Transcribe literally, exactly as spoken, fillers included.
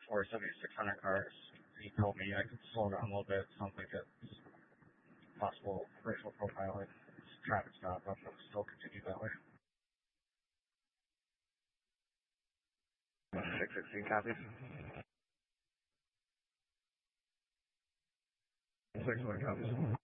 four seventy-six hundred cars. He told me I could slow down a little bit. Sounds like it's possible racial profiling. It's a traffic stop. I'm going to still continue that way. six sixteen copies. six one copies.